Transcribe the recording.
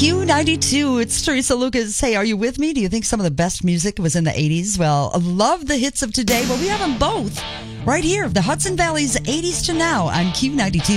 Q92, it's Teresa Lucas. Hey, are you with me? Do you think some of the best music was in the 80s? Well, I love the hits of today, but we have them both right here. The Hudson Valley's 80s to now on Q92.